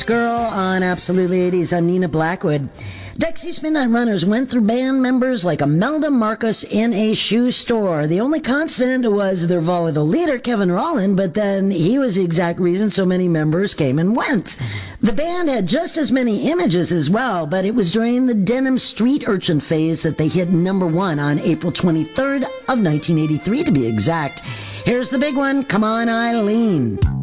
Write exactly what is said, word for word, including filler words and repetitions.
Girl on Absolutely eighties. I'm Nina Blackwood. Dexys Midnight Runners went through band members like Imelda Marcos in a shoe store. The only constant was their volatile leader, Kevin Rowland, but then he was the exact reason so many members came and went. The band had just as many images as well, but it was during the Denim Street Urchin phase that they hit number one on April twenty-third of nineteen eighty-three, to be exact. Here's the big one. Come on, Eileen.